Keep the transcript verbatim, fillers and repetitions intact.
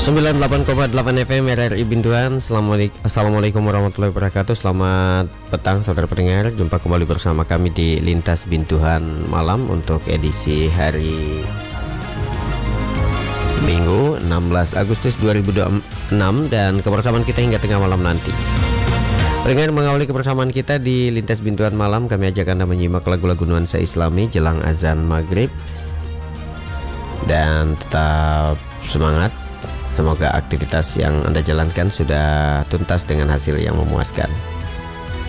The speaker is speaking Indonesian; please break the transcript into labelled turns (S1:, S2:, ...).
S1: sembilan puluh delapan koma delapan F M R R I Bintuan. Assalamualaikum warahmatullahi wabarakatuh. Selamat petang saudara pendengar. Jumpa kembali bersama kami di Lintas Bintuan Malam untuk edisi hari Minggu enam belas Agustus dua ribu dua puluh enam, dan kebersamaan kita hingga tengah malam nanti. Dengan mengawali kebersamaan kita di Lintas Bintuan Malam, kami ajak Anda menyimak lagu-lagu nuansa Islami jelang azan maghrib. Dan tetap semangat. Semoga aktivitas yang Anda jalankan sudah tuntas dengan hasil yang memuaskan.